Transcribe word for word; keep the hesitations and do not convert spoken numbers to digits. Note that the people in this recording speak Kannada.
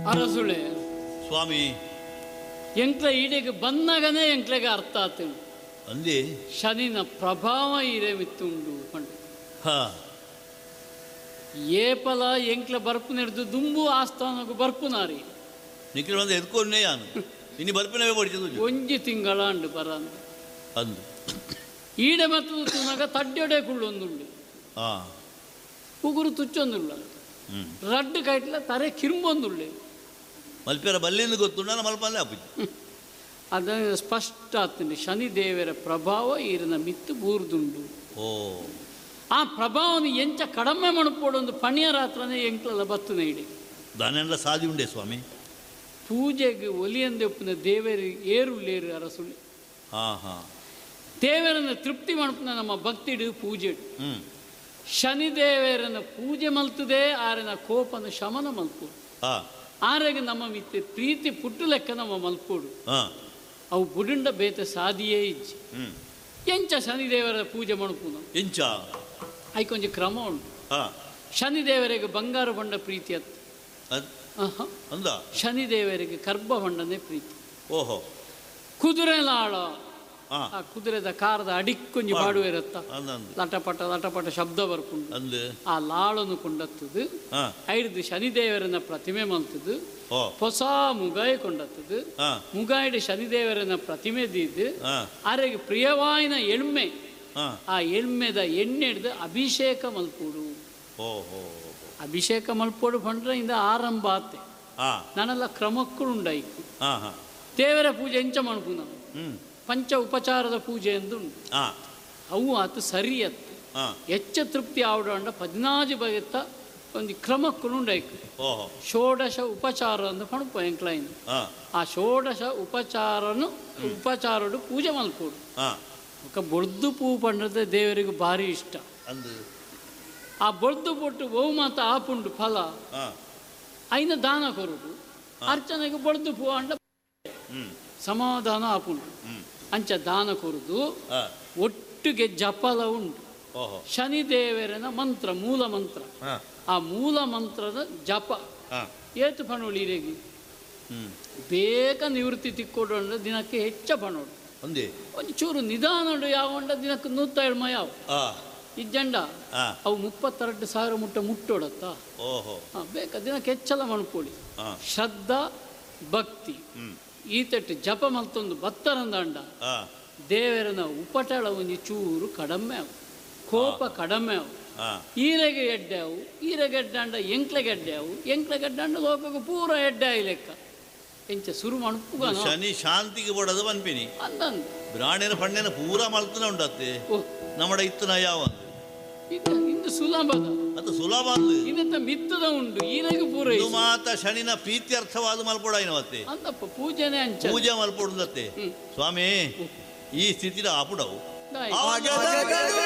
ಅರಸುಳೆ ಸ್ವಾಮಿ ಎಂಕ್ಲ ಈಡೆಗೆ ಬಂದಾಗನೇ ಎಂಕ್ಲೆಗೆ ಅರ್ಥ ಆತು ಅಂದಿ ಶನಿನ ಪ್ರಭಾವ ಇರೆ ಮಿತ್ತುಂಡು ಪಂಡು ಹಾ ಏಪಲ ಎಂಕ್ಲ ಬರ್ಪು ನಡೆದು ದುಂಬು ಆಸ್ಥಾನಗೂ ಬರ್ಪು ನಾರಿ ನಿಖಿಲ್ ಒಂದು ಎದ್ಕೊಂಡೇ ಯಾನು ಇನ್ನು ಬರ್ಪಿನವೇ ಪಡಿಸಿದ್ದು ಒಂಜಿ ತಿಂಗಳ ಅಂಡು ಬರ ಅಂತ ಅಂದು ಈಡೆ ಮತ್ತು ತುನಾಗ ತಡ್ಡೊಡೆ ಕುಳ್ಳೊಂದುಂಡು ಹಾ ಉಗುರು ತುಚ್ಚೊಂದುಳ್ಳ ರಡ್ಡು ಕೈಟ್ಲ ತರೆ ಕಿರುಂಬೊಂದುಳ್ಳೆ ಮಲ್ಪೇರ ಬಲ್ಲಿಂದ ಗೊತ್ತು ನಾನು ಮಲ್ಪಲ್ಲೇ ಹಾಪಿ ಅದನ್ನು ಸ್ಪಷ್ಟ ಆಗ್ತದೆ ಶನಿದೇವರ ಪ್ರಭಾವ ಈರಿನ ಮಿತ್ತು ಬೂರ್ದುಂಡು ಓ ಆ ಪ್ರಭಾವನ ಎಂಚ ಕಡಿಮೆ ಮಣಪೋಡೊಂದು ಪಣಿಯ ರಾತ್ರನೇ ಎಂಕ್ಲೆಲ್ಲ ಬತ್ತುನ ಇಡಿ ದಾನೆಲ್ಲ ಸಾಧಿ ಉಂಡೆ ಸ್ವಾಮಿ ಪೂಜೆಗೆ ಒಲಿಯಂದೆಪ್ಪನ ದೇವರಿಗೆ ಏರುಳ್ಳೇರು ಅರಸುಳ್ಳಿ ಹಾಂ ಹಾಂ ದೇವರನ್ನು ತೃಪ್ತಿ ಮಣಪನ ನಮ್ಮ ಭಕ್ತಿಡು ಪೂಜೆ ಹ್ಞೂ ಶನಿದೇವರನ್ನು ಪೂಜೆ ಮಲ್ತದೆ ಆರನ ಕೋಪನ ಶಮನ ಮಲ್ಪೋಡು ಹಾಂ ಆರೆಗೆ ನಮ್ಮ ಮಿತ್ತೆ ಪ್ರೀತಿ ಪುಟ್ಟು ಲೆಕ್ಕ ನಮ್ಮ ಮಲ್ಪೋಡು ಹಾಂ ಅವು ಬುಡುಂಡ ಬೇತೆ ಸಾದಿಯೇ ಇಜ್ಜಿ ಹ್ಞೂ ಎಂಚ ಶನಿದೇವರ ಪೂಜೆ ಮಣಪುನ ಎಂಚ ಐಕೊಂಜ ಕ್ರಮ ಉಂಟು ಹಾಂ ಶನಿದೇವರಿಗೆ ಬಂಗಾರ ಬಂಡ ಪ್ರೀತಿ ಅತ್ತ ಅದು ಅಂದ ಶನಿದೇವರಿಗೆ ಕರ್ಬ ಬಂಡನೆ ಪ್ರೀತಿ ಓಹೋ ಕುದುರೆ ಲಾಳ ಹಾಂ ಆ ಕುದುರೆದ ಕಾರದ ಅಡಿಕ್ಕೊಂಜಿ ಬಾಡುವಿರತ್ತ ಅಂದಂದು ಲಟಪಟ ಲಟಪಟ ಶಬ್ದ ಬರ್ಕೊಂಡು ಅಂದು ಆ ಲಾಳನು ಕೊಂಡತ್ತದು ಹಾಂ ಐದು ಶನಿದೇವರನ್ನ ಪ್ರತಿಮೆ ಮಲ್ತದು ಓ ಹೊಸ ಮುಗಾಯಿ ಕೊಂಡತ್ತದು ಹಾಂ ಮುಗಾಯಿಡ ಶನಿದೇವರನ್ನ ಪ್ರತಿಮೆ ದೀದು ಹಾಂ ಆರೆಗೆ ಪ್ರಿಯವಾಯಿನ ಎಣ್ಮೆ ಹಾಂ ಆ ಎಣ್ಮೆದ ಎಣ್ಣೆ ಹಿಡ್ದು ಅಭಿಷೇಕ ಮಲ್ಪೋಡು ಓಹೋ ಅಭಿಷೇಕ ಮಲ್ಪೋಡು ಪಂಡ್ರೆ ಇಂದ ಆರಂಭ ಆತೆ ಹಾಂ ನಾನೆಲ್ಲ ಕ್ರಮಕ್ಕುಂಡಾಯ್ತು ಹಾಂ ಹಾಂ ದೇವರ ಪೂಜೆ ಎಂಚ ಮಲ್ಪು ನಾವು ಹ್ಞೂ ಪಂಚ ಉಪಚಾರದ ಪೂಜೆ ಎಂದುಂಟು ಹಾಂ ಅವು ಆತು ಸರಿ ಅತ್ತು ಹಾಂ ಹೆಚ್ಚ ತೃಪ್ತಿ ಆವಡ ಪದಿನಾಜು ಬಗೆತ್ತ ಒಂದು ಕ್ರಮಕ್ಕುಂಡಾಯ್ತು ಓಹೋ ಷೋಡಶ ಉಪಚಾರ ಅಂದು ಪಣಪ ಎಂಕ್ಲೈನ್ ಹಾಂ ಆ ಷೋಡಶ ಉಪಚಾರನು ಉಪಚಾರಡು ಪೂಜೆ ಮಲ್ಪೋಡು ಹಾಂ ఒక ಬೊಡ್ದು ಪೂ ಪಂಡ್ರೆ ದೇವರಿಗೆ ಭಾರಿ ಇಷ್ಟ ಅಂದು ಆ ಬೊಡ್ದು ಪೊಟ್ಟು ಬಹುಮತ ಆಪುಂಡು ಫಲ ಹಾಂ ಐನ ದಾನ ಕೊರುಡು ಅರ್ಚನೆಗೆ ಬೊಡ್ದು ಪೂ ಅಂಡ ಹ್ಞೂ ಸಮಾಧಾನ ಆಪುಂಡು ಹ್ಞೂ ಅಂಚ ದಾನ ಕೊರುದು ಹಾಂ ಒಟ್ಟಿಗೆ ಜಪಲ ಉಂಟು ಓಹೋ ಶನಿದೇವರನ ಮಂತ್ರ ಮೂಲ ಮಂತ್ರ ಹಾಂ ಆ ಮೂಲ ಮಂತ್ರದ ಜಪ ಹಾಂ ಏತು ಪಣೋಳಿರೆಗಿ ಹ್ಞೂ ಬೇಗ ನಿವೃತ್ತಿ ತಿಕ್ಕೊಡು ಅಂದ್ರೆ ದಿನಕ್ಕೆ ಹೆಚ್ಚ ಪಣೋಡು ಒಂದೇ ಒಂಚೂರು ನಿಧಾನ ಯಾವಂಡ ದಿನಕ್ಕೆ ನೂತ್ತ ಏಳು ಯಾವ ಹಾಂ ಇಜ್ಜಂಡ ಹಾಂ ಅವು ಮುಪ್ಪತ್ತೆರಡು ಸಾವಿರ ಮುಟ್ಟ ಮುಟ್ಟೋಡತ್ತ ಓಹೋ ಹಾಂ ಬೇಕ ದಿನಕ್ಕೆ ಹೆಚ್ಚಲ ಮಣ್ಕೊಡಿ ಹಾಂ ಶ್ರದ್ಧಾ ಭಕ್ತಿ ಹ್ಞೂ ಈತಟ್ಟು ಜಪ ಮಲ್ತೊಂದು ಬತ್ತರಂದಂಡ ಹಾಂ ದೇವರನ ಉಪಟಳ ಒಂಜಿ ಚೂರು ಕಡಮೆ ಅವು ಕೋಪ ಕಡಮೆ ಅವು ಹಾಂ ಈರೆಗೆ ಎಡ್ಡೆ ಅವು ಈರೆಗೆ ಎಡ್ಡಾಂಡ ಎಂಕ್ಲೆಗೆ ಎಡ್ಡೆ ಅವು ಎಂಕ್ಲೆಗೆ ಎಡ್ಡಾಂಡ ಲೋಕಕ್ಕೆ ಪೂರ ಎಡ್ಡೆ ಆಯಿ ಲೆಕ್ಕ ಎಂಚ ಸುರು ಮಣುಪುಗ ಶನಿ ಶಾಂತಿಗೆ ಬಡದು ಬನ್ಪಿನಿ ಅಂದಂದು ಬ್ರಾಣಿನ ಪಣ್ಣೆನ ಪೂರ ಮಲ್ತನ ಉಂಡತ್ತೆ ಓಹ್ ನಮ್ಮಡ ಇತ್ತನ ಯಾವ ಇದು ಇಂದು ಸುಲಭದ ಅದು ಸುಲಭ ಅಂದು ಇನ್ನಂತ ಮಿತ್ತದ ಉಂಡು ಈರೆಗೆ ಪೂರ ಇದು ಮಾತ ಶನಿನ ಪ್ರೀತ್ಯರ್ಥವಾದ ಮಲ್ಪೋಡ ಏನವತ್ತೆ ಅಂದಪ್ಪ ಪೂಜೆನೆ ಅಂಚ ಪೂಜೆ ಮಲ್ಪೋಡತ್ತೆ ಹ್ಮ್. ಸ್ವಾಮಿ ಈ ಸ್ಥಿತಿಲ ಆಪುಡವು ದಾಯಿ.